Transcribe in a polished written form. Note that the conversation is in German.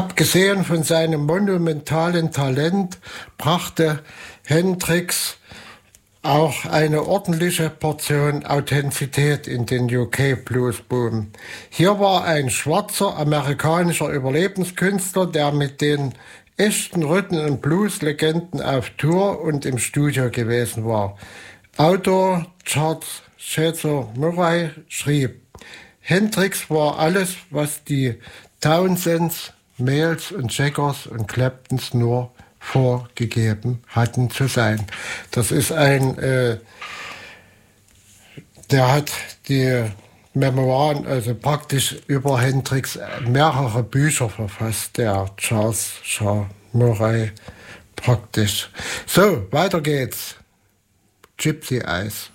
Abgesehen von seinem monumentalen Talent brachte Hendrix auch eine ordentliche Portion Authentizität in den UK-Blues-Boom. Hier war ein schwarzer amerikanischer Überlebenskünstler, der mit den echten Rhythm- und Blues-Legenden auf Tour und im Studio gewesen war. Autor Charles Cesar Murray schrieb: Hendrix war alles, was die Townsends, Mayalls und Jaggers und Claptons nur vorgegeben hatten zu sein. Das ist der hat die Memoiren, also praktisch über Hendrix, mehrere Bücher verfasst, der Charles Shaw Murray praktisch. So, weiter geht's. Gypsy Eyes.